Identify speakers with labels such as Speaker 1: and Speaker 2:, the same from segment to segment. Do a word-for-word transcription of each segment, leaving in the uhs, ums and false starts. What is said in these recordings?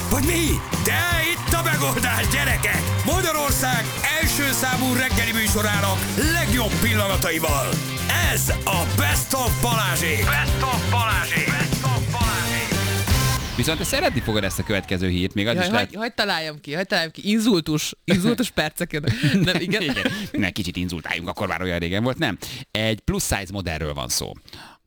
Speaker 1: Vagy mi? De itt a megoldás, gyerekek! Magyarország első számú reggeli műsorának legjobb pillanataival. Ez a Best of Balázsék! Best of Balázsék! Best of Balázsék!
Speaker 2: Viszont te szeretni fogod ezt a következő hírt, még az
Speaker 3: Jaj,
Speaker 2: is
Speaker 3: hagy,
Speaker 2: lehet...
Speaker 3: hagy találjam ki, hagy találjam ki. Inzultus, inzultus percek jönnek. Nem, igen.
Speaker 2: igen. Ne, kicsit inzultáljunk, akkor már olyan régen volt, nem. Egy plusz size modellről van szó.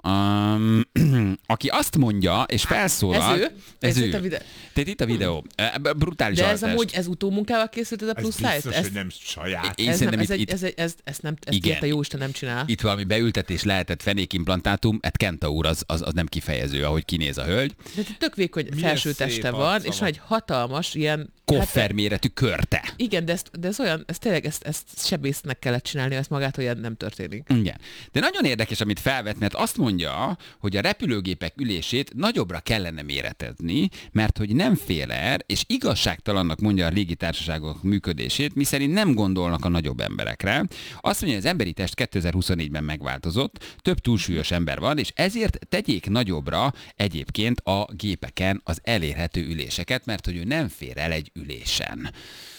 Speaker 2: Um, aki azt mondja, és felszólal...
Speaker 3: Ez ő?
Speaker 2: Ez,
Speaker 3: Ez
Speaker 2: ő.
Speaker 3: itt a videó.
Speaker 2: Tehát itt a videó. Brutális
Speaker 3: De ez
Speaker 2: altást.
Speaker 3: amúgy, ez utómunkával készült, ez a
Speaker 4: Ez
Speaker 3: plusz
Speaker 4: biztos,
Speaker 3: size? Ez,
Speaker 4: hogy nem saját.
Speaker 2: Én
Speaker 3: ez, nem,
Speaker 2: szerintem
Speaker 3: ez,
Speaker 2: itt,
Speaker 3: egy,
Speaker 2: itt,
Speaker 3: ez, egy, ez, ezt nem, ezt
Speaker 2: igen.
Speaker 3: ilyet a jóisten nem csinál.
Speaker 2: Itt valami beültetés lehetett, fenékimplantátum, egy kentaur az, az, az nem kifejező, ahogy kinéz a hölgy.
Speaker 3: De egy tök vékony
Speaker 4: Milyen
Speaker 3: felső
Speaker 4: szép
Speaker 3: teste
Speaker 4: arca
Speaker 3: van,
Speaker 4: van.
Speaker 3: és van egy hatalmas ilyen...
Speaker 2: Kofferméretű körte.
Speaker 3: Igen, de, ezt, de ez olyan, ez tényleg ezt, ezt sebésznek kellett csinálni, ezt magától ilyen nem történik.
Speaker 2: Igen. De nagyon érdekes, amit felvet, mert azt mondja, hogy a repülőgépek ülését nagyobbra kellene méretezni, mert hogy nem fél el, és igazságtalannak mondja a légitársaságok működését, miszerint nem gondolnak a nagyobb emberekre. Azt mondja, hogy az emberi test kétezer-huszonnégyben megváltozott, több túlsúlyos ember van, és ezért tegyék nagyobbra egyébként a gépeken az elérhető üléseket, mert hogy ő nem fér el egy ülésen.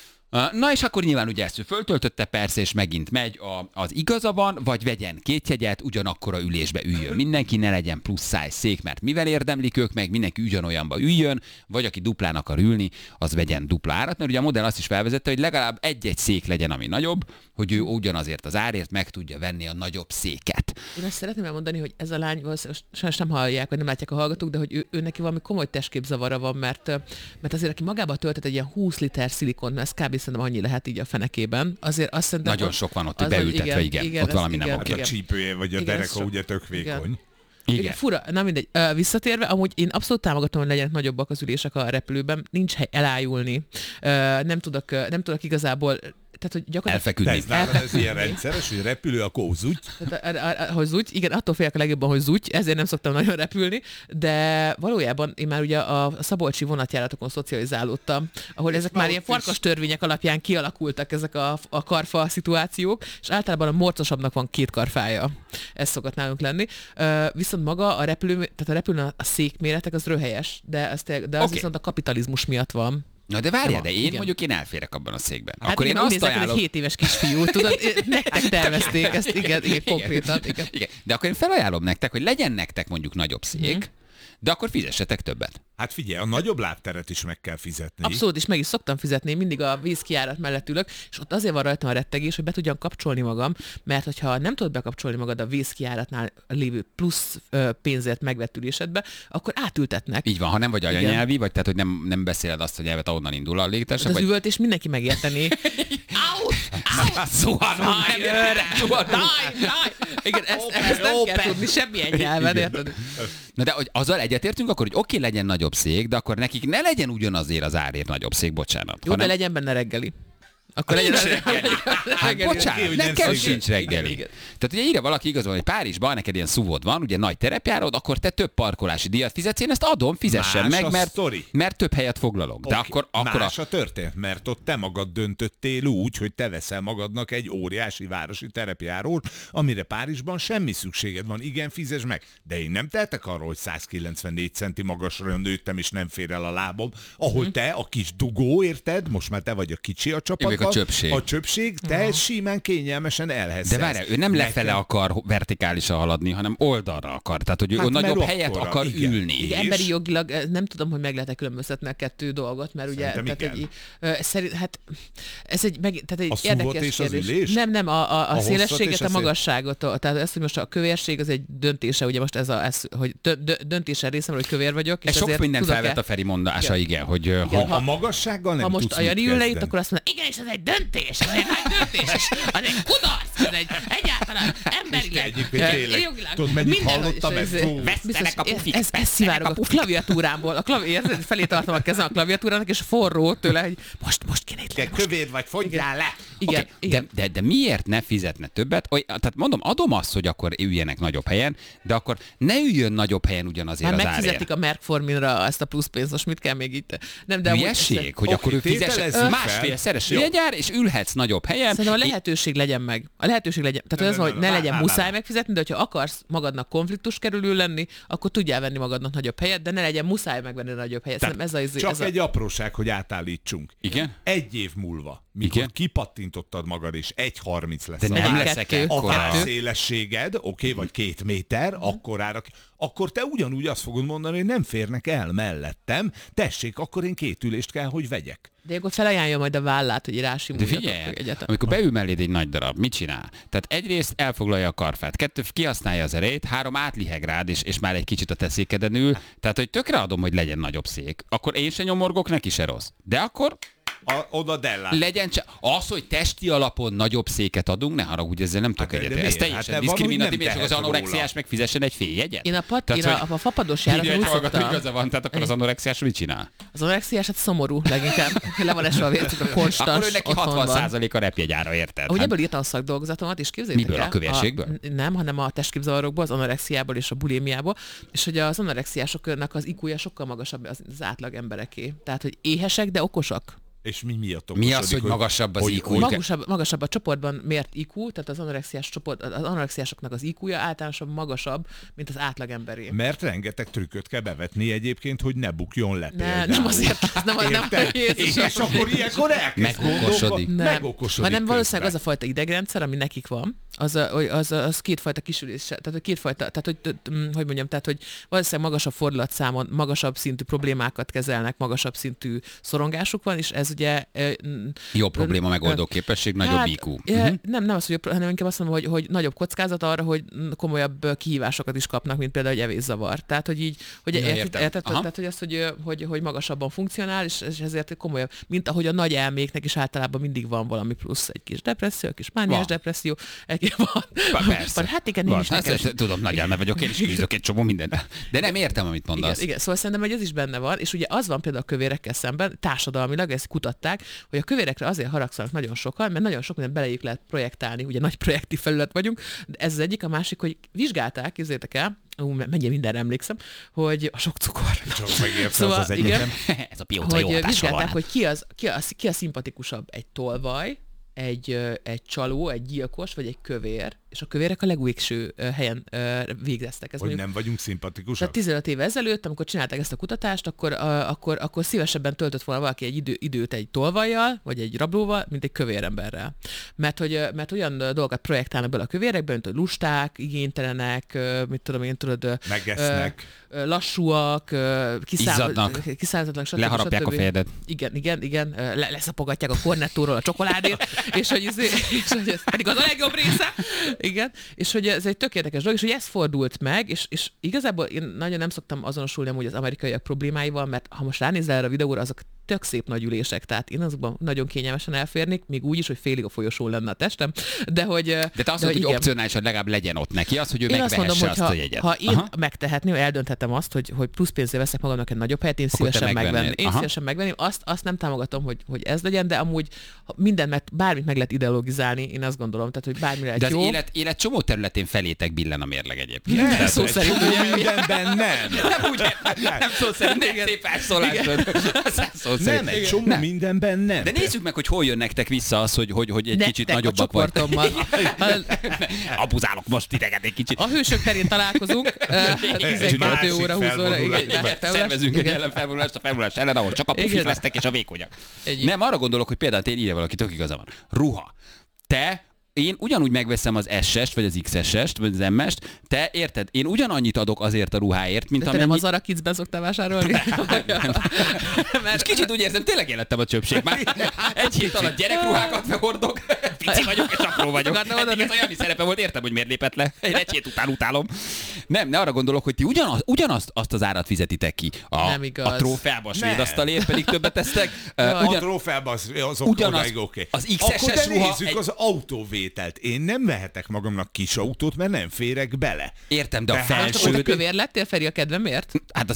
Speaker 2: Na és akkor nyilván ugye ezt ő föltöltötte persze, és megint megy, a, az igaza van, vagy vegyen két jegyet, ugyanakkor a ülésbe üljön mindenki, ne legyen plusz size szék, mert mivel érdemlik ők meg, mindenki ugyanolyanba üljön, vagy aki duplán akar ülni, az vegyen dupla árat, mert ugye a modell azt is felvezette, hogy legalább egy-egy szék legyen, ami nagyobb, hogy ő ugyanazért az árért meg tudja venni a nagyobb széket.
Speaker 3: Én azt szeretném elmondani, hogy ez a lány, sajnos nem hallják, vagy nem látják a hallgatók, de hogy ő, ő neki valami komoly testképzavara van, mert, mert azért aki magába töltött egy ilyen húsz liter szilikont, mert ez kb. Szerintem annyi lehet így a fenekében. Azért azt szerintem...
Speaker 2: Nagyon sok van ott, hogy
Speaker 3: az, hogy
Speaker 2: beültetve, igen, igen, ott
Speaker 3: ez-
Speaker 2: valami nem
Speaker 3: igen,
Speaker 2: oké.
Speaker 4: A csípője vagy a
Speaker 3: Igen, ez
Speaker 4: dereka
Speaker 3: so-
Speaker 4: ugye tök
Speaker 3: igen.
Speaker 4: vékony.
Speaker 2: Igen.
Speaker 3: Igen. Fura, na mindegy. Ö, visszatérve, amúgy én abszolút támogatom, hogy legyenek nagyobbak az ülések a repülőben. Nincs hely elájulni. Ö, nem, tudok, nem tudok igazából... Tehát, hogy gyakorlatilag...
Speaker 4: De
Speaker 2: Elfeküdni.
Speaker 4: ez nálad ez ilyen rendszeres, hogy repülő, akkor zúgy.
Speaker 3: Tehát, a- a- a- hogy zúgy, igen, attól félek a legjobban, hogy zúgy, ezért nem szoktam nagyon repülni, de valójában én már ugye a szabolcsi vonatjáratokon szocializálódtam, ahol ezek már ilyen farkas törvények alapján kialakultak ezek a, a karfa szituációk, és általában a morcosabbnak van két karfája. Ez szokott nálunk lenni. Ö, viszont maga a repülő, tehát a repülő a székméretek az röhelyes, de az, tényleg- de az
Speaker 2: Oké.
Speaker 3: viszont a kapitalizmus miatt van.
Speaker 2: Na de várjál,
Speaker 3: Nem,
Speaker 2: de én
Speaker 3: igen.
Speaker 2: mondjuk én elférek abban a székben.
Speaker 3: Hát
Speaker 2: Akkor én
Speaker 3: igen, úgy
Speaker 2: azt
Speaker 3: nézek, hogy
Speaker 2: ajánlom...
Speaker 3: egy hét éves kisfiú, tudod, nektek tervezték ezt, igen, igen, konkrétan. Igen.
Speaker 2: Igen. De akkor én felajánlom nektek, hogy legyen nektek mondjuk nagyobb szék,
Speaker 3: Mhm.
Speaker 2: de akkor fizessetek többet.
Speaker 4: Hát figyelj, a nagyobb lábteret is meg kell fizetni.
Speaker 3: Abszolút, és meg is szoktam fizetni, én mindig a vízkijárat mellett ülök, és ott azért van rajtam a rettegés, hogy be tudjam kapcsolni magam, mert hogyha nem tudod bekapcsolni magad a vízkijáratnál lévő plusz ö, pénzért megvett ülésedbe, akkor átültetnek.
Speaker 2: Így van, ha nem vagy
Speaker 3: Igen.
Speaker 2: anyanyelvi, vagy tehát, hogy nem, nem beszéled azt, hogy elvet onnan indul a légitársaság,
Speaker 3: Az
Speaker 2: vagy...
Speaker 3: üvölt, és mindenki megértené. Out! Out!
Speaker 2: Zuhanunk, nem
Speaker 3: Fire!
Speaker 2: zuhanunk.
Speaker 3: Daj! Daj! Igen, ezt, ezt nem kell tudni semmilyen nyelven, érted?
Speaker 2: Na de hogy azzal egyetértünk, akkor, hogy oké, legyen nagyobb szék, de akkor nekik ne legyen ugyanazért az árért nagyobb szék, bocsánat.
Speaker 3: Jó, de legyen benne reggeli. Akkor legyen reggeli.
Speaker 2: Hát bocsánat,
Speaker 4: hogy
Speaker 2: nekem
Speaker 4: nem
Speaker 2: sincs
Speaker 4: szépen.
Speaker 2: reggeli.
Speaker 3: Igen, igen.
Speaker 2: Tehát ugye írja valaki igazol, hogy Párizsban neked ilyen szuvod van, ugye nagy terepjárod, akkor te több parkolási díjat fizetsz, én ezt adom, fizessen
Speaker 4: Más
Speaker 2: meg,
Speaker 4: a
Speaker 2: mert,
Speaker 4: sztori.
Speaker 2: mert több helyet foglalok. De
Speaker 4: Oké,
Speaker 2: akkor, akkor a...
Speaker 4: más a történet, mert ott te magad döntöttél úgy, hogy te veszel magadnak egy óriási városi terepjárót, amire Párizsban semmi szükséged van. Igen, fizes meg. De én nem tehetek arról, hogy száz kilencvennégy centi magasra nőttem, és nem fér el a lábom. Ahol
Speaker 3: Hm.
Speaker 4: te, a kis dugó, érted? Most már te vagy a kicsi a csapatban.
Speaker 2: vagyok a csöpség.
Speaker 4: A csöpség, te simán kényelmesen elheszelsz.
Speaker 2: De várjál, ő nem lefele
Speaker 4: Nekem-
Speaker 2: akar vertikálisan haladni, hanem oldalra akar. Tehát, hogy ő
Speaker 4: Hát, mert
Speaker 2: nagyobb helyet
Speaker 4: akkora,
Speaker 2: akar
Speaker 4: igen.
Speaker 2: ülni.
Speaker 4: És?
Speaker 3: Emberi jogilag eh, nem tudom, hogy meg lehet-e különböztetni a kettő dolgot, mert ugye
Speaker 4: Szerintem
Speaker 3: tehát
Speaker 4: igen.
Speaker 3: egy, ö, szerint, hát ez egy, meg, tehát egy
Speaker 4: A szúvot
Speaker 3: érdekes
Speaker 4: és az
Speaker 3: kérdés.
Speaker 4: ülés?
Speaker 3: Nem, nem, a, a, a,
Speaker 4: A
Speaker 3: szélességet,
Speaker 4: hosszat és
Speaker 3: a
Speaker 4: a szél-
Speaker 3: magasságot, tehát ez, hogy most a kövérség az egy döntése, ugye most ez a, ez, hogy dö, dö, döntése részemről, hogy kövér vagyok, és
Speaker 2: Ez sok
Speaker 3: ezért
Speaker 2: mindent
Speaker 3: tudok-e-
Speaker 2: felvet a Feri mondása, igen,
Speaker 3: Igen.
Speaker 2: hogy ö,
Speaker 3: Igen.
Speaker 2: ha,
Speaker 4: Ha a magassággal nem
Speaker 3: Ha most
Speaker 4: tudsz
Speaker 3: a
Speaker 4: mit
Speaker 3: Jani ül leít,
Speaker 4: kezdeni.
Speaker 3: akkor azt mondja, igen, és ez egy döntés, ez egy nagy döntés, és az egy kudarc, ez egy egyáltalán emberileg,
Speaker 4: Egyébként
Speaker 3: eh,
Speaker 4: tényleg.
Speaker 3: jogilag,
Speaker 4: Tudod, mennyit
Speaker 3: minden,
Speaker 4: hallottam
Speaker 3: és
Speaker 4: ezt?
Speaker 3: ez-
Speaker 4: Fú.
Speaker 3: biztos,
Speaker 2: a pufik,
Speaker 3: ez, ez szivárog a klaviatúrámból, a klavi, érzed, felé tartom a kezem a klaviatúrának, és forró tőle, hogy most, most kéne itt
Speaker 4: Te
Speaker 3: lenni, most.
Speaker 4: kövér vagy, fogyjál le!
Speaker 3: Igen,
Speaker 2: Oké,
Speaker 3: igen.
Speaker 2: de, de, de miért ne fizetne többet? Oly, tehát mondom, adom azt, hogy akkor üljenek nagyobb helyen, de akkor ne üljön nagyobb helyen ugyanazért
Speaker 3: Már
Speaker 2: az árért.
Speaker 3: megfizetik a Merck-Forminra ezt a pluszpénzt, most mit kell még itt? Nem, de amúgy-
Speaker 2: Hülyeség, hogy
Speaker 4: Oké,
Speaker 2: akkor ő fizesse
Speaker 4: tételezzük
Speaker 2: másfél
Speaker 4: fel.
Speaker 2: szeres
Speaker 4: Jó.
Speaker 2: legyen mindjárt, és ülhetsz nagyobb helyen.
Speaker 3: Szerintem a lehetőség legyen meg. A lehetőség legyen. Tehát az, hogy ne legyen muszáj megfizetni, de hogyha akarsz magadnak konfliktus kerülő lenni, akkor tudjál venni magadnak nagyobb helyet, de ne legyen muszáj megvenni nagyobb helyet.
Speaker 4: Tehát
Speaker 3: ez a,
Speaker 4: csak
Speaker 3: ez
Speaker 4: egy
Speaker 3: a...
Speaker 4: apróság, hogy átállítsunk.
Speaker 2: Igen?
Speaker 4: Egy év múlva, mikor
Speaker 2: Igen?
Speaker 4: kipattintottad magad, és egy harminc lesz.
Speaker 2: De
Speaker 4: a
Speaker 2: nem
Speaker 3: Egy,
Speaker 2: leszek
Speaker 3: kettő,
Speaker 4: a
Speaker 2: ekkora.
Speaker 4: szélességed, oké, okay, vagy két méter, akkor ára, akkor te ugyanúgy azt fogod mondani, hogy nem férnek el mellettem, tessék, akkor én két ülést kell, hogy vegyek.
Speaker 3: De akkor felajánlja majd a vállát, hogy
Speaker 2: De
Speaker 3: rásimuljatok
Speaker 2: figyelj,
Speaker 3: egyáltalán.
Speaker 2: amikor beül melléd egy nagy darab, mit csinál? Tehát egyrészt elfoglalja a karfát, kettő kihasználja az erejét, három átliheg rád, és, és már egy kicsit a te székeden ül. Tehát, hogy tökre adom, hogy legyen nagyobb szék. Akkor én se nyomorgok, neki se rossz. De akkor
Speaker 4: A, oda dellát.
Speaker 2: legyen csak az, hogy testi alapon nagyobb széket adunk, ne haragudj, ezzel nem tudok
Speaker 4: Hát de
Speaker 2: egyet. Ez
Speaker 4: miért?
Speaker 2: teljesen
Speaker 4: Hát de van,
Speaker 2: diszkriminatív,
Speaker 4: hogy
Speaker 2: és
Speaker 4: nem
Speaker 2: az
Speaker 4: tehet
Speaker 2: anorexiás
Speaker 4: róla.
Speaker 2: megfizessen egy fél jegyet.
Speaker 3: Én a, pat,
Speaker 2: Tehát,
Speaker 3: én a,
Speaker 2: hogy-
Speaker 3: a fapados járaton
Speaker 2: Így
Speaker 3: úgy
Speaker 2: egy hallgató
Speaker 3: szoktam.
Speaker 2: igaza van, tehát akkor az anorexiás mit csinál?
Speaker 3: Az anorexiás, hát szomorú leginkább. Le van esve a vércük, a konstant.
Speaker 2: Akkor ő neki hatvan százalék a repjegyára, érted?
Speaker 3: Ahogy
Speaker 2: Hát-
Speaker 3: ebből írtam a szakdolgozatomat, és képzeljétek
Speaker 2: Miből, a
Speaker 3: el,
Speaker 2: kövérségből?
Speaker 3: A, nem, hanem a testképzavarokból, az anorexiából és a bulémiából, és hogy az anorexiásoknak az i kú-ja sokkal magasabb az, az átlag embereké. Tehát, hogy éhesek, de okosak.
Speaker 4: És mi miatt
Speaker 2: Mi az, hogy magasabb az I Q?
Speaker 3: Magasabb, magasabb a csoportban mért i kú, tehát az anorexiás csoport, az anorexiásoknak az i kú-ja általánosabb magasabb, mint az átlagemberé.
Speaker 4: Mert rengeteg trükköt kell bevetni egyébként, hogy ne bukjon le.
Speaker 3: Ne,
Speaker 4: például.
Speaker 3: nem azért, ez nem, nem,
Speaker 4: Érted?
Speaker 3: Jézusom.
Speaker 4: És akkor ilyenkor elkezd
Speaker 2: Megokosodik.
Speaker 4: gondolkodni.
Speaker 3: Nem,
Speaker 4: Megokosodik
Speaker 3: hanem valószínűleg az a
Speaker 4: közben.
Speaker 3: fajta idegrendszer, ami nekik van, az, a- hogy az, az kétfajta kisülés, tehát hogy kétfajta, tehát hogy, t- m, hogy mondjam, tehát hogy valószínűleg magasabb fordulatszámon, magasabb szintű problémákat kezelnek, magasabb szintű szorongásuk van, és ez ugye... ö, n-
Speaker 2: Jó probléma megoldó képesség, nagyobb
Speaker 3: hát,
Speaker 2: I Q.
Speaker 3: ö,
Speaker 2: Mhm.
Speaker 3: Nem, nem az, hogy jobb, hanem inkább azt mondom, hogy, hogy nagyobb kockázat arra, hogy komolyabb ö, kihívásokat is kapnak, mint például egy evészavar. Tehát, hogy így, hogy
Speaker 2: Ja,
Speaker 3: érted,
Speaker 2: értem.
Speaker 3: érted,
Speaker 2: Aha.
Speaker 3: tehát, hogy az, hogy, ö, hogy, hogy magasabban funkcionál, és, és ezért komolyabb, mint ahogy a nagy elméknek is általában mindig van valami plusz, egy kis depresszió, egy kis mániás
Speaker 2: Van.
Speaker 3: depresszió, egy van.
Speaker 2: Ba- persze.
Speaker 3: Van, hát igen, én
Speaker 2: Van.
Speaker 3: is
Speaker 2: Hát,
Speaker 3: nekem is.
Speaker 2: ezt tudom, nagy elme vagyok, én is küzdök egy csomó mindent. De nem értem, amit mondasz.
Speaker 3: Igen, igen, szóval szerintem, hogy ez is benne van, és ugye az van például a kövérekkel szemben, társadalmilag ezt kutatták, hogy a kövérekre azért haragszanak nagyon sokan, mert nagyon sok mindent belejük lehet projektálni, ugye nagy projektív felület vagyunk, de ez az egyik, a másik, hogy vizsgálták, képzeljétek el, ú, mennyire mindenre emlékszem, hogy a sok cukor.
Speaker 4: Csak megérte
Speaker 3: Szóval,
Speaker 4: az az
Speaker 3: igen,
Speaker 4: egyetem.
Speaker 2: Ez a pióca jó
Speaker 3: hogy
Speaker 2: hatással
Speaker 3: vizsgálták,
Speaker 2: van.
Speaker 3: hogy ki, az, ki, az, ki a szimpatikusabb, egy tolvaj, egy, ö, egy csaló, egy gyilkos, vagy egy kövér, és a kövérek a legvégső ö, helyen ö, végeztek. Ez
Speaker 4: Hogy
Speaker 3: mondjuk,
Speaker 4: nem vagyunk szimpatikusak.
Speaker 3: tehát tizenöt éve ezelőtt, amikor csinálták ezt a kutatást, akkor, a, akkor, akkor szívesebben töltött volna valaki egy idő, időt egy tolvajjal, vagy egy rablóval, mint egy kövéremberrel. Mert, hogy, ö, mert olyan ö, dolgokat projektálnak bele a kövérekbe, mint hogy lusták, igénytelenek, ö, mit tudom én, tudod, ö,
Speaker 4: Megesznek.
Speaker 3: ö, lassúak, ö, kiszám,
Speaker 2: Izzadnak.
Speaker 3: kiszámítatlanak, stb.
Speaker 2: Leharapják a
Speaker 3: stb.
Speaker 2: fejedet.
Speaker 3: Igen, igen, igen, ö, le, leszapogatják a kornettóról a csokoládét, és hogy, ez, és hogy ez pedig az a legjobb része. Igen, és hogy ez egy tök érdekes dolog, és hogy ez fordult meg, és, és igazából én nagyon nem szoktam azonosulni amúgy az amerikaiak problémáival, mert ha most ránézel erre a videóra, azok tök szép nagy ülések, tehát én azokban nagyon kényelmesen elférnék, még úgy is, hogy félig a folyosón lenne a testem, de hogy...
Speaker 2: De te azt mondod, hogy opcionálisan legalább legyen ott neki az, hogy ő
Speaker 3: Én azt
Speaker 2: megvehesse
Speaker 3: mondom,
Speaker 2: azt
Speaker 3: hogy
Speaker 2: a
Speaker 3: ha,
Speaker 2: jegyet.
Speaker 3: ha én
Speaker 2: Aha.
Speaker 3: megtehetném, eldönthetem azt, hogy, hogy plusz pénzzel veszek magamnak egy nagyobb helyet, én
Speaker 2: Akkor te
Speaker 3: szívesen
Speaker 2: megvennéd.
Speaker 3: megvenném. Én
Speaker 2: Aha.
Speaker 3: szívesen megvenném. Azt, azt nem támogatom, hogy, hogy ez legyen, de amúgy ha mindent, meg, bármit meg lehet ideologizálni, én azt gondolom, tehát hogy bármi lehet
Speaker 2: De az
Speaker 3: jó.
Speaker 2: élet, élet csomó területén felétek billen a mérleg egyébként.
Speaker 3: Nem,
Speaker 2: Tehát,
Speaker 3: szó
Speaker 2: hogy-
Speaker 3: szerint,
Speaker 4: Csomó
Speaker 3: ugye?
Speaker 4: mindenben nem.
Speaker 2: Nem úgy értem, nem szó szerint, nem szép elszólásod. Szó
Speaker 4: Nem,
Speaker 2: szerint.
Speaker 4: egy csomó
Speaker 2: Nem.
Speaker 4: mindenben nem.
Speaker 2: De nézzük meg, hogy hol jön nektek vissza az, hogy, hogy, hogy egy
Speaker 3: Nektek
Speaker 2: kicsit
Speaker 3: a
Speaker 2: nagyobbak vagy.
Speaker 3: csoportommal.
Speaker 2: Abuzálok most titeket egy kicsit.
Speaker 3: A hősök terén találkozunk, eh, tizenkettő
Speaker 4: másik
Speaker 3: óra húsz óra.
Speaker 4: felvonulás.
Speaker 3: Igen, másik felvonulás.
Speaker 2: Szervezünk egy
Speaker 3: Igen.
Speaker 2: ellenfelvonulást a felvonulás ellen, ahol csak a pufik
Speaker 3: Igen.
Speaker 2: lesznek és a vékonyak.
Speaker 3: Egyik.
Speaker 2: Nem, arra gondolok, hogy például én írja valaki, tök igaza van. Ruha. Te én ugyanúgy megveszem az es-est, vagy az iksz es-est, vagy az em-est, te érted? Én ugyanannyit adok azért a ruháért, mint
Speaker 3: De te
Speaker 2: amennyi...
Speaker 3: nem az Zara Kidsben szoktál vásárolni?
Speaker 2: És kicsit úgy érzem, tényleg élettem a csöpség. Már egy hét alatt gyerekruhákat hordok, pici vagyok és apró vagyok.
Speaker 3: Akartam
Speaker 2: Eddig ez
Speaker 3: mondani.
Speaker 2: olyan szerepe volt, értem, hogy miért lépett le. Én egy hét után utálom. Nem, ne arra gondolok, hogy ti ugyanaz, ugyanazt azt az árat fizetitek ki. A,
Speaker 3: Nem igaz.
Speaker 2: a trófeába a svéd
Speaker 4: Nem.
Speaker 2: asztalért pedig többet tesztek.
Speaker 3: Jaj.
Speaker 2: Uh,
Speaker 4: A
Speaker 2: ugyan,
Speaker 4: trófeában az, az
Speaker 2: ugyanaz-
Speaker 4: odáig oké.
Speaker 2: az iksz es-es
Speaker 4: Akkor de
Speaker 2: ruha
Speaker 4: nézzük
Speaker 2: egy-
Speaker 4: az autóvételt. Én nem vehetek magamnak kis autót, mert nem férek bele.
Speaker 2: értem, de a
Speaker 4: Tehát-
Speaker 3: Most akkor
Speaker 2: felső...
Speaker 3: kövér lettél, Feri, a kedvemért?
Speaker 2: Hát azért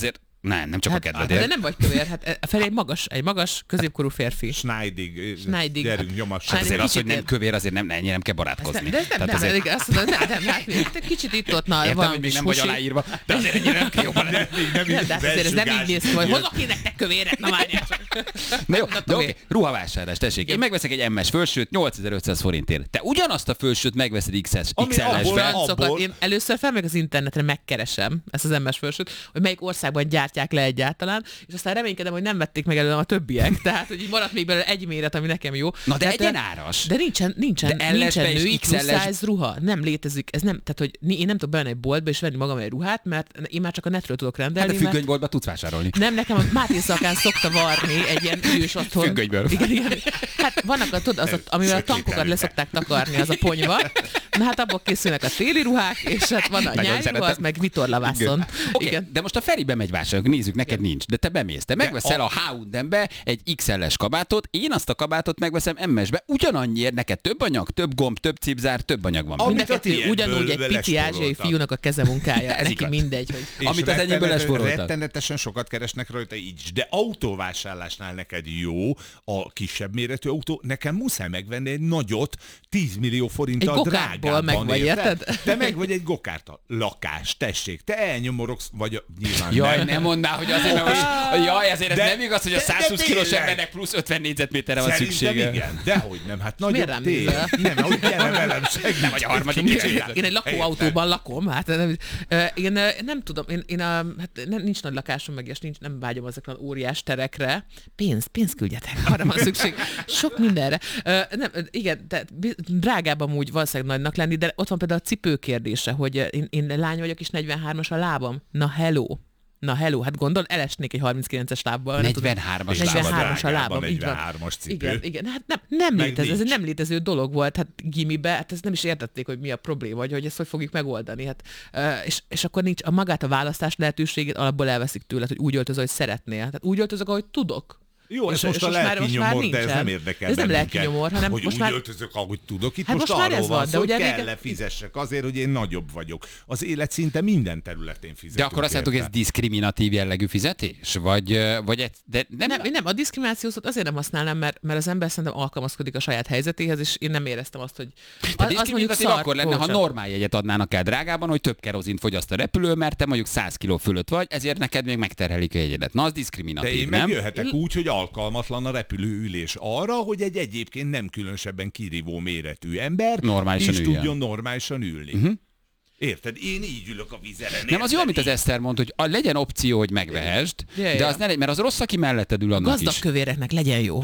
Speaker 2: Nem, nem csak
Speaker 3: Hát,
Speaker 2: a kedvedért.
Speaker 3: de nem vagy kövér, hát felé egy magas, egy magas, középkorú férfi.
Speaker 4: Schneidig,
Speaker 3: Schneidig.
Speaker 4: gyerünk, nyomass.
Speaker 2: Hát azért az, hogy nem
Speaker 3: kicsit-
Speaker 2: kövér, azért nem, ennyire nem kell barátkozni.
Speaker 3: De ez nem,
Speaker 2: Tehát
Speaker 3: nem,
Speaker 2: azért-
Speaker 3: azért... azt mondod, nem, nem, hát te kicsit itt ott, na,
Speaker 2: Értem,
Speaker 3: van
Speaker 2: hogy még
Speaker 3: kis
Speaker 2: nem vagy
Speaker 3: husi.
Speaker 2: aláírva, de azért ennyire nem kell jobban lenni.
Speaker 4: Nem,
Speaker 3: Nem, de hát azért ez nem így néz ki, hogy
Speaker 4: Ilyen-
Speaker 3: hozok én nektek kövéret, na várjál csak.
Speaker 2: Na jó,
Speaker 3: Na,
Speaker 2: de
Speaker 3: Tomi.
Speaker 2: oké, ruhavásárlás, tessék. Én megveszek egy em es fölsőt nyolcezer-ötszáz forintért. Te ugyanazt a fölsőt megveszed iksz es,
Speaker 4: Ami
Speaker 2: iksz el-esben.
Speaker 4: abból-
Speaker 3: Francokat, én először felmegyek az internetre, megkeresem ezt az em es fölsőt, hogy melyik országban gyártják le egyáltalán, és aztán reménykedem, hogy nem vették meg előlem a többiek, tehát hogy így maradt még belőle egy méret, ami nekem jó.
Speaker 2: Na de
Speaker 3: Tehát,
Speaker 2: egyenáras.
Speaker 3: De nincsen, nincsen,
Speaker 2: De el-esbe
Speaker 3: nincsen
Speaker 2: és
Speaker 3: női
Speaker 2: iksz
Speaker 3: plus
Speaker 2: el-es
Speaker 3: size ruha. Nem létezik. Ez nem, tehát, hogy én nem tudok bemenni egy boltba és venni magam egy ruhát, mert én már csak a netről tudok
Speaker 2: Hát
Speaker 3: rendelni.
Speaker 2: a
Speaker 3: mert...
Speaker 2: függönyboltba tudsz vásárolni.
Speaker 3: Nem, nekem a Máté Szakán szokta varni egy ilyen idős otthon.
Speaker 2: Függönyből.
Speaker 3: Igen, igen. Hát vannak a, tudod, az, a, amivel a tankokat leszokták takarni, az a ponyva. Na hát abból készülnek a téli ruhák, és hát van a
Speaker 2: Nagyon
Speaker 3: nyári ruha,
Speaker 2: szeretem.
Speaker 3: az meg vitorlavászon.
Speaker 2: Oké, okay,
Speaker 3: Igen.
Speaker 2: de most a Feribe megy vásárolni, nézzük, neked nincs, de te bemész. Te megveszel a, a há és em-be egy iksz el-es kabátot, én azt a kabátot megveszem em es-be, ugyanannyiért, neked több anyag, több gomb, több cipzár, több anyag van.
Speaker 4: Amit
Speaker 3: Mind a
Speaker 4: a
Speaker 3: kettő
Speaker 4: tiédből
Speaker 3: ugyanúgy egy pici
Speaker 4: lesporoltak.
Speaker 3: ázsiai fiúnak a kezemunkája.
Speaker 2: Ez
Speaker 3: Neki
Speaker 2: igaz.
Speaker 3: mindegy, hogy...
Speaker 4: És
Speaker 2: Amit az enyémből
Speaker 4: rettenet-
Speaker 2: lesporoltak.
Speaker 4: Rettenetesen sokat keresnek rajta így is. De autóvásárlásnál neked jó a kisebb méretű autó, nekem muszáj megvenni egy nagyot, tíz millió forinttal
Speaker 3: Egy gokártból
Speaker 4: drágábban.
Speaker 3: meg vagy, érted?
Speaker 4: Te meg vagy egy gokártal. Lakás, tessék, te elnyomorogsz, vagy a, nyilván
Speaker 2: Jaj,
Speaker 4: nem.
Speaker 2: nem mondd már, hogy azért, mert most, jaj, azért ez
Speaker 4: De-
Speaker 2: nem igaz, hogy a
Speaker 4: de- de
Speaker 2: százhúsz kilós
Speaker 4: tényleg.
Speaker 2: embernek plusz ötven négyzetméterre van
Speaker 4: Szerintem
Speaker 2: szüksége.
Speaker 4: igen, dehogy nem, hát nagyobb
Speaker 3: Miért rám
Speaker 4: tér.
Speaker 3: nézel?
Speaker 4: Nem, ahogy gyere velem, segíts.
Speaker 2: Nem vagy a harmadik
Speaker 3: Én,
Speaker 2: kicsit.
Speaker 3: én egy lakóautóban lakom, hát nem, ö, én ö, nem tudom, én, én a, hát nem, nincs nagy lakásom meg, és nincs, nem vágyom ezekre az óriás terekre. Pénz, pénzt küldjetek, arra van szükség. Sok mindenre. Ö, nem, ö, igen, tehát bi- drágább amúgy valószínűleg nagynak lenni, de ott van például a cipő kérdése, hogy ö, én, én lány vagyok, és negyvenhármas a lábam. Na hello. Na hello, hát gondol, elesnék egy harminckilences lábbal. nem tudom.
Speaker 2: negyvenhármas
Speaker 4: És
Speaker 2: lábad.
Speaker 3: negyvenhármas a
Speaker 4: drágább a
Speaker 3: lábam, így van.
Speaker 4: negyvenhármas cipő.
Speaker 3: Igen, igen, hát nem, nem
Speaker 4: Meg
Speaker 3: létez, ez egy
Speaker 4: nincs.
Speaker 3: nem létező dolog volt, hát gimibe, hát ezt nem is értették, hogy mi a probléma, vagy hogy ezt hogy fogjuk megoldani. Hát, uh, és, és akkor nincs a magát a választás lehetőségét, alapból elveszik tőled, hogy úgy öltözöl, hogy szeretnél. Tehát úgy öltözök, ahogy tudok.
Speaker 4: Jó, ez
Speaker 3: És-
Speaker 4: most
Speaker 3: és
Speaker 4: a
Speaker 3: most már-
Speaker 4: lelki
Speaker 3: most már
Speaker 4: nyomor, de ez
Speaker 3: nincsen.
Speaker 4: nem érdekel
Speaker 3: Ez nem
Speaker 4: bennünket,
Speaker 3: lelki nyomor, hanem
Speaker 4: hogy
Speaker 3: most
Speaker 4: úgy
Speaker 3: már-
Speaker 4: öltözök, ahogy tudok. Itt
Speaker 3: Hát
Speaker 4: most,
Speaker 3: most már
Speaker 4: arról
Speaker 3: ez
Speaker 4: van
Speaker 3: van,
Speaker 4: szó,
Speaker 3: de
Speaker 4: hogy
Speaker 3: ugye
Speaker 4: kell
Speaker 3: régen-
Speaker 4: lefizessek azért, hogy én nagyobb vagyok. Az élet szinte minden területén fizetünk.
Speaker 2: De akkor azt mondtuk, hogy ez
Speaker 4: érte.
Speaker 2: diszkriminatív jellegű fizetés? Vagy, ö, vagy egy, de nem,
Speaker 3: Nem, én nem, a diszkriminációt azért nem használnám, mert, mert az ember szerintem alkalmazkodik a saját helyzetéhez, és én nem éreztem azt, hogy
Speaker 2: De
Speaker 3: az, az mondjuk
Speaker 2: diszkriminatív
Speaker 3: szar,
Speaker 2: akkor lenne, ha
Speaker 3: bocsánat.
Speaker 2: normál jegyet adnának el drágában, hogy több kerozint fogyaszt a repülő, mert te mondjuk száz kiló fölött vagy, ezért neked még megterhelik a jegyedet. Na, az
Speaker 4: De
Speaker 2: diszkriminatív,
Speaker 4: én
Speaker 2: nem?
Speaker 4: megjöhetek úgy, hogy alkalmatlan a repülőülés arra, hogy egy egyébként nem különösebben kirívó méretű ember
Speaker 2: Normálisan
Speaker 4: is
Speaker 2: üljen.
Speaker 4: tudjon normálisan ülni. Uh-huh. Érted? Én így ülök a vizeren.
Speaker 2: Nem, az jó, amit az Eszter mond, hogy a, legyen opció, hogy megvehesd,
Speaker 3: Ja,
Speaker 2: de
Speaker 3: ja.
Speaker 2: az ne legyen, mert az rossz, aki melletted ül annak
Speaker 3: Gazdag
Speaker 2: is.
Speaker 3: kövéreknek legyen jó.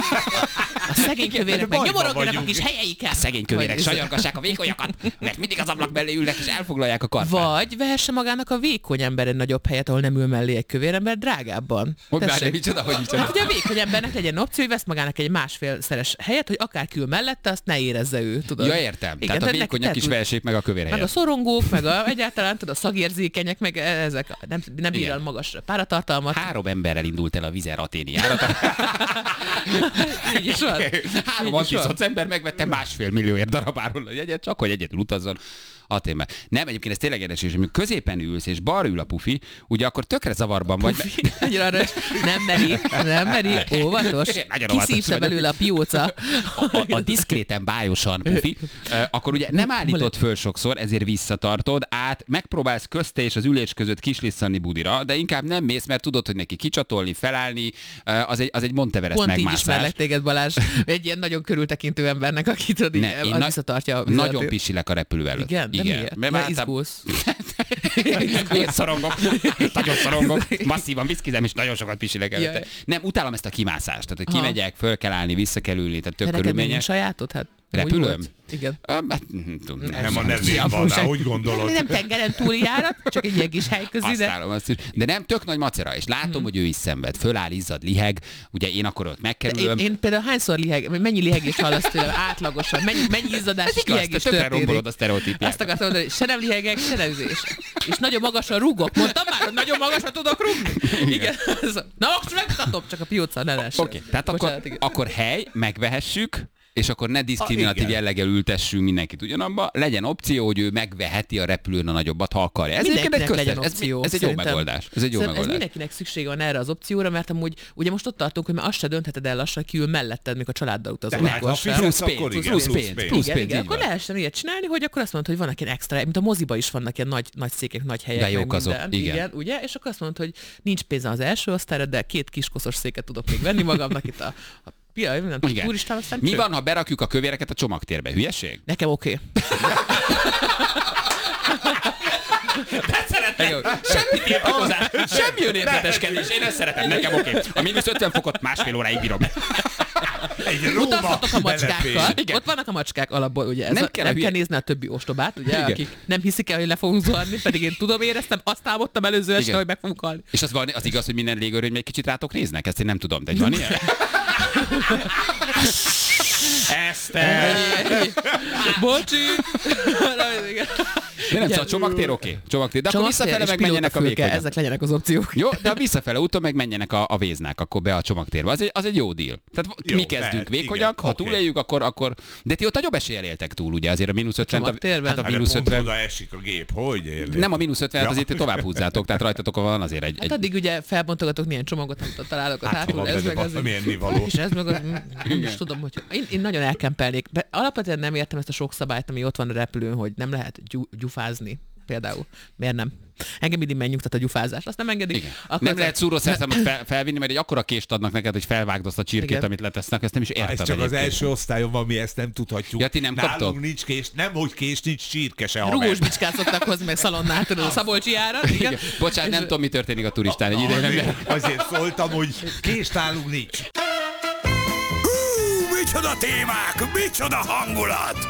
Speaker 3: A szegény kövérek meg
Speaker 4: bajban
Speaker 3: nyomorogjanak a
Speaker 4: vagyunk.
Speaker 3: kis helyeiken.
Speaker 2: A szegény kövérek
Speaker 3: Vagy-
Speaker 2: sajorgassák a vékonyakat, mert mindig az ablak mellé ülnek és elfoglalják a karfát.
Speaker 3: Vagy vehesse magának a vékony ember egy nagyobb helyet, ahol nem ül mellé egy kövér ember drágábban.
Speaker 2: Hogy már
Speaker 3: Tessék.
Speaker 2: nem micsoda, hogy micsoda.
Speaker 3: Hát ugye a vékony embernek legyen opció, hogy vesz magának egy másfélszeres helyet, hogy akár kül mellette, azt ne érezze ő, tudod.
Speaker 2: Ja, értem.
Speaker 3: Igen,
Speaker 2: Tehát a
Speaker 3: neki-
Speaker 2: vékonyak
Speaker 3: tehát
Speaker 2: is
Speaker 3: úgy-
Speaker 2: vehessék meg a kövér
Speaker 3: Meg a
Speaker 2: helyet.
Speaker 3: szorongók, meg a, egyáltalán tudod, a szagérzékenyek, meg ezek nem, nem bír el magas páratartalmat.
Speaker 2: Három emberrel indult el a Vizer Athéni járat.
Speaker 3: Így is van.
Speaker 2: Három
Speaker 3: Így is van.
Speaker 2: antiszoc ember megvette másfél millióért darabáról a jegyet, csak hogy egyedül utazzon Athénbe. Nem, egyébként ez tényleg érdekes, hogy középen ülsz, és balra ül a pufi, ugye akkor tökre zavarban vagy.
Speaker 3: Pufi, annyira arra is, nem meri, nem meri, óvatos.
Speaker 2: Nagyon óvatos
Speaker 3: Kiszívta
Speaker 2: vagyok.
Speaker 3: belőle a pióca.
Speaker 2: a, a diszkréten, bájosan pufi, ö, akkor ugye nem állítod föl sokszor, ezért visszatartod át, megpróbálsz közte és az ülés között kislisszani budira, de inkább nem mész, mert tudod, hogy neki kicsatolni, felállni, ö, az egy, az egy Monteverest
Speaker 3: Pont így
Speaker 2: megmászás.
Speaker 3: ismerlek téged, Balázs. Egy ilyen nagyon körültekintő embernek, aki tudod, így,
Speaker 2: Ne, én
Speaker 3: az
Speaker 2: na-
Speaker 3: visszatartja a
Speaker 2: Nagyon
Speaker 3: vizeletét.
Speaker 2: pisilek a repülő előtt.
Speaker 3: Igen? De miért?
Speaker 2: Mert
Speaker 3: Ja,
Speaker 2: általában-
Speaker 3: izgulsz.
Speaker 2: Nagyon szorongok, nagyon szorongok, masszívan viszkizem, és nagyon sokat pisilek előtte.
Speaker 3: Jaj.
Speaker 2: Nem, utálom ezt a kimászást, tehát hogy
Speaker 3: Aha.
Speaker 2: kimegyek, föl kell állni, vissza kell ülni, tehát tök
Speaker 3: De neked még nincs
Speaker 2: körülményes.
Speaker 3: sajátod? Hát, úgy
Speaker 2: Repülőm?
Speaker 3: volt. Igen.
Speaker 2: Ö, hát, nem tudom,
Speaker 4: Nem a nevén
Speaker 3: Ja,
Speaker 4: van,
Speaker 3: most-
Speaker 4: úgy gondolod.
Speaker 3: Nem tengeren túli járat, csak egy ilyen kis helyközi, de...
Speaker 2: Használom azt is. De nem tök nagy macera, és látom,
Speaker 3: Mhm.
Speaker 2: hogy ő is szenved. Föláll, izzad, liheg, ugye én akkor ott
Speaker 3: Én,
Speaker 2: megkerülöm.
Speaker 3: én például hányszor liheg, mennyi lihegést hallasz tőlem átlagosan, mennyi, mennyi izzadás és
Speaker 2: Igaz, te
Speaker 3: lihegés
Speaker 2: tökre
Speaker 3: történik.
Speaker 2: rombolod a sztereotípiát.
Speaker 3: Azt akartam mondani, hogy se nem lihegek, se nem üzés. És nagyon magasan rúgok. Mondtam már, hogy nagyon magasan tudok rúgni. Igen. Na most megmutatom, csak a pióca ne lessen.
Speaker 2: Oké, okay, tehát akkor,
Speaker 3: Bocsánat, igen.
Speaker 2: akkor hely, megvehessük, és akkor ne diszkriminatív
Speaker 4: Ah, igen.
Speaker 2: jelleggel ültessünk mindenkit ugyanabba, legyen opció, hogy ő megveheti a repülőn a nagyobbat, ha akarja. Ez egyébként egy
Speaker 3: Mindenkinek legyen
Speaker 2: köztes, ez,
Speaker 3: opció,
Speaker 2: ez egy jó
Speaker 3: szerintem.
Speaker 2: megoldás. Ez egy jó
Speaker 3: Szerintem
Speaker 2: megoldás.
Speaker 3: Ez mindenkinek szüksége van erre az opcióra, mert amúgy ugye most ott tartunk, hogy már azt se döntheted el lassan, ki ül melletted, mikor a családdal utazol.
Speaker 4: Tehát, ha
Speaker 3: akkor sem.
Speaker 4: fizetsz,
Speaker 2: Plusz pénz,
Speaker 4: akkor igen,
Speaker 2: plusz
Speaker 4: plusz
Speaker 2: pénz,
Speaker 4: pénz.
Speaker 2: plusz
Speaker 3: Igen,
Speaker 2: pénz,
Speaker 3: igen,
Speaker 2: így
Speaker 3: akkor
Speaker 2: van.
Speaker 3: lehessen ilyet csinálni, hogy akkor azt mondod, hogy vannak ilyen extra, mint a moziba is vannak ilyen nagy, nagy székek, nagy helyek.
Speaker 2: De jók
Speaker 3: meg
Speaker 2: azok,
Speaker 3: minden.
Speaker 2: igen.
Speaker 3: igen. Ugye? És akkor azt mondod, hogy nincs pénzem az első osztályra, de két kiskoszos széket tudok még venni magamnak itt a, a pia, nem tudom,
Speaker 2: Igen.
Speaker 3: turistán, aztán
Speaker 2: Mi
Speaker 3: cső.
Speaker 2: van, ha berakjuk a kövéreket a csomagtérbe? Hülyeség?
Speaker 3: Nekem oké.
Speaker 2: Semmi tiltakozás, semmi önérzeteskedés. Én ezt szeretem, nekem oké. A mínusz ötven fokot másfél óráig bírom.
Speaker 4: Egy Róma
Speaker 3: Utazhatok a macskákkal.
Speaker 4: belepés.
Speaker 2: Igen.
Speaker 3: Ott vannak a macskák alapból, ugye? Ez
Speaker 2: Nem
Speaker 3: nem,
Speaker 2: kell
Speaker 3: kell,
Speaker 2: a
Speaker 3: nem
Speaker 2: hülye-
Speaker 3: kell nézni a többi ostobát, ugye?
Speaker 2: Igen.
Speaker 3: Akik nem hiszik el, hogy le fogunk zuhanni, pedig én tudom, éreztem, azt álmodtam előző este,
Speaker 2: Igen.
Speaker 3: hogy meg fogunk halni.
Speaker 2: És az, van, az igaz, hogy minden légőröny egy kicsit rátok néznek? Ezt én nem tudom, de van ilyen? Eszter!
Speaker 3: Bocsi! Na, igen.
Speaker 2: De nem,
Speaker 3: Ugye,
Speaker 2: szóval a csomagtér oké. Csomagtér. De akkor
Speaker 3: csomagtér
Speaker 2: visszafele
Speaker 3: és
Speaker 2: meg menjenek a
Speaker 3: pilótafülke,
Speaker 2: vékonyok.
Speaker 3: ezek legyenek az opciók.
Speaker 2: Jó, de a visszafele úton meg menjenek a, a véznák, akkor be a csomagtérbe. Az egy, az egy jó deal. Tehát
Speaker 4: Jó,
Speaker 2: mi kezdünk
Speaker 4: lehet,
Speaker 2: vékonyak,
Speaker 4: igen,
Speaker 2: ha
Speaker 4: oké.
Speaker 2: túléljük, akkor, akkor... De ti ott nagyobb eséllyel éltek túl, ugye? Azért a mínusz ötven...
Speaker 3: csomagtérben?
Speaker 2: Hát a
Speaker 4: Hát
Speaker 2: mínusz
Speaker 4: pont
Speaker 2: ötven...
Speaker 4: oda esik a gép, hogy érni?
Speaker 2: Nem a mínusz ötven,
Speaker 4: Ja.
Speaker 2: azért ti tovább húzzátok, tehát rajtatok van azért egy...
Speaker 3: Hát
Speaker 2: egy...
Speaker 3: addig ugye felbontogatok milyen csomagot, amit ott találok a
Speaker 4: Hát, ha
Speaker 3: hátul,
Speaker 4: van
Speaker 3: ez
Speaker 4: benne
Speaker 3: meg az.
Speaker 4: valami ennivaló.
Speaker 3: És ez meg az, nem is tudom, hogy én, én nagyon elkempelnék. Be- Alapvetően nem értem ezt a sok szabályt, ami ott van a repülőn, hogy nem lehet gyú, gyufázni. Például. Miért nem? Engem mindig megnyugtat a gyufázás. Azt nem engedik.
Speaker 2: Igen.
Speaker 3: Akkor
Speaker 2: Nem
Speaker 3: az-
Speaker 2: lehet szúrószerszámot fel, felvinni, mert egy akkora kést adnak neked, hogy felvágd azt a csirkét,
Speaker 3: Igen.
Speaker 2: amit letesznek, ezt nem is értem.
Speaker 4: Ez csak az
Speaker 2: egyébként.
Speaker 4: első osztályon van, mi ezt nem tudhatjuk.
Speaker 2: Ja, ti nem
Speaker 4: Nálunk
Speaker 2: kaptok?
Speaker 4: nincs kés, nem hogy kés, nincs csirke se, haver.
Speaker 3: Rugós bicskát szoktak hozni, meg szalonnát, tudod, a Szabolcsi árat. Igen.
Speaker 2: Igen. Bocsánat, nem tudom, mi történik a turistán egy ideje. Nem
Speaker 4: Azért, azért szóltam, hogy kést nálunk nincs.
Speaker 1: Hú, micsoda témák, micsoda hangulat!